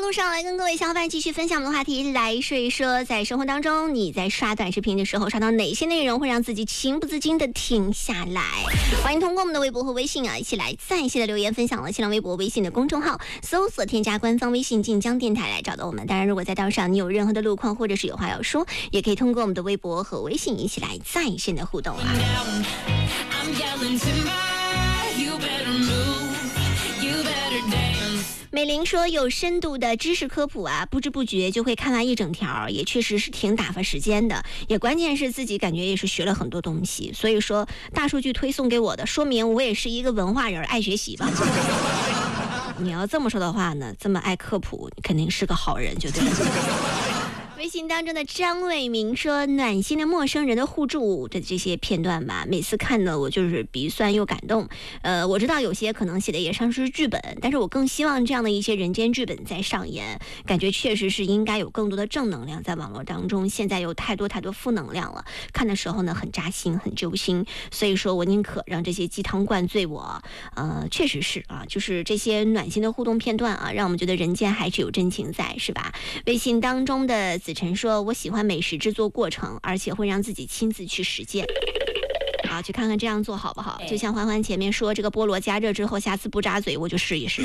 路上来跟各位小伙伴继续分享我们的话题，来说一说在生活当中你在刷短视频的时候刷到哪些内容会让自己情不自禁的停下来。欢迎通过我们的微博和微信一起来在线的留言分享了新浪微博微信的公众号，搜索添加官方微信晋江电台来找到我们。当然如果在道上你有任何的路况或者是有话要说，也可以通过我们的微博和微信一起来在线的互动啊。美玲说有深度的知识科普啊，不知不觉就会看完一整条，也确实是挺打发时间的，也关键是自己感觉也是学了很多东西，所以说大数据推送给我的，说明我也是一个文化人，爱学习吧。你要这么说的话呢，这么爱科普，你肯定是个好人就对了。微信当中的张伟明说，暖心的陌生人的互助的这些片段吧，每次看的我就是鼻酸又感动。我知道有些可能写的也像是剧本，但是我更希望这样的一些人间剧本在上演，感觉确实是应该有更多的正能量在网络当中，现在有太多负能量了，看的时候呢很扎心很揪心，所以说我宁可让这些鸡汤灌醉我。确实是啊，就是这些暖心的互动片段啊，让我们觉得人间还是有真情在，是吧？微信当中的子晨说，我喜欢美食制作过程，而且会让自己亲自去实践。好，去看看这样做好不好？就像欢欢前面说，这个菠萝加热之后，下次不扎嘴我就试一试。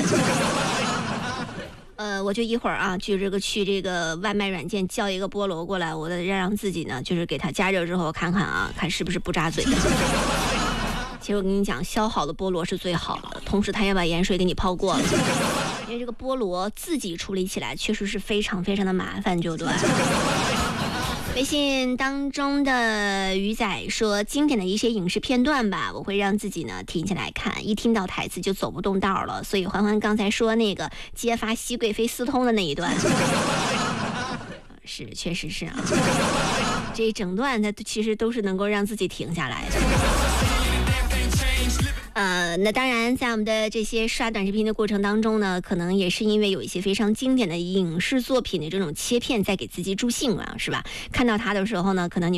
我就一会儿啊，去这个外卖软件叫一个菠萝过来，我得让自己呢，就是给它加热之后看看啊，看是不是不扎嘴。其实我跟你讲，削好的菠萝是最好的，同时它也把盐水给你泡过了。因为这个菠萝自己处理起来确实是非常的麻烦，就对。微信当中的鱼仔说，经典的一些影视片段吧，我会让自己呢停下来看，一听到台词就走不动道了。所以欢欢刚才说那个揭发熹贵妃私通的那一段，是确实是啊，这一整段它其实都是能够让自己停下来的。那当然在我们的这些刷短视频的过程当中呢，可能也是因为有一些非常经典的影视作品的这种切片在给自己助兴啊，是吧？看到它的时候呢，可能你